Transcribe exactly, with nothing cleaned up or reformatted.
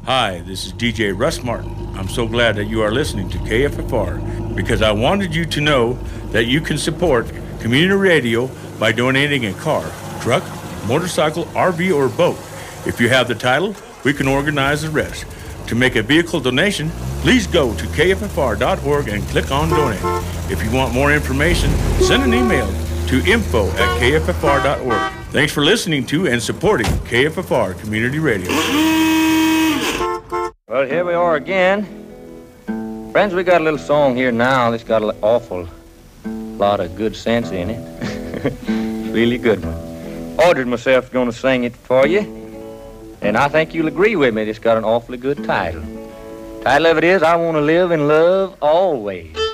Hi, this is D J Russ Martin. I'm so glad that you are listening to K F F R because I wanted you to know that you can support community radio by donating a car, truck, motorcycle, R V, or boat. If you have the title, we can organize the rest. To make a vehicle donation, please go to K F F R dot org and click on Donate. If you want more information, send an email to info at K F F R dot org. Thanks for listening to and supporting K F F R Community Radio. Well, here we are again. Friends, we got a little song here now that's got an awful lot of good sense in it. Really good one. Ordered myself going to sing it for you. And I think you'll agree with me, it's got an awfully good title. Title of it is, I Want to Live in Love Always.